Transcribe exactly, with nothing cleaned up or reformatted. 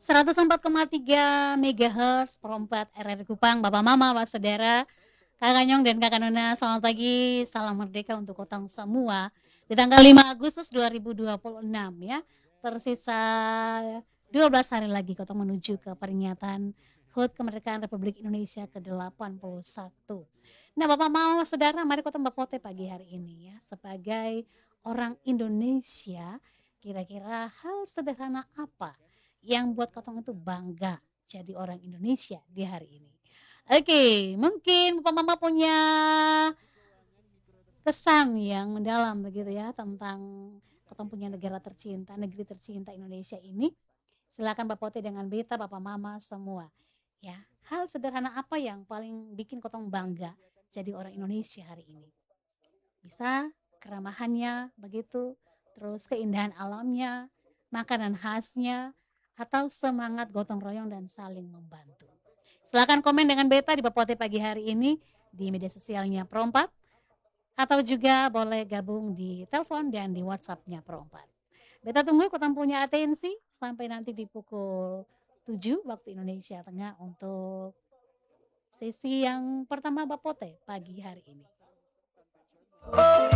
seratus empat koma tiga megahertz perempat R R I Kupang, Bapak Mama, Pak Saudara, Kakak Nyong dan Kakak Nona, selamat pagi, salam merdeka untuk kotong semua. Di tanggal lima Agustus dua ribu dua puluh enam ya, tersisa dua belas hari lagi kotong menuju ke peringatan H U T Kemerdekaan Republik Indonesia ke delapan puluh satu. Nah, Bapak Mama, Saudara, mari kotong bapote pagi hari ini ya, sebagai orang Indonesia, kira-kira hal sederhana apa yang buat kotong itu bangga jadi orang Indonesia di hari ini. Oke, mungkin Bapak Mama punya kesan yang mendalam begitu ya tentang kotong punya negara tercinta, negeri tercinta Indonesia ini. Silakan Bapak Ote dengan Beta, Bapak Mama semua. Ya, hal sederhana apa yang paling bikin kotong bangga jadi orang Indonesia hari ini? Bisa keramahannya begitu, terus keindahan alamnya, makanan khasnya, atau semangat gotong royong dan saling membantu. Silakan komen dengan Beta di Bapote pagi hari ini di media sosialnya Pro empat atau juga boleh gabung di telepon dan di WhatsApp-nya Pro empat. Beta tunggu kotong punya atensi sampai nanti di pukul tujuh waktu Indonesia Tengah untuk sesi yang pertama Bapote pagi hari ini.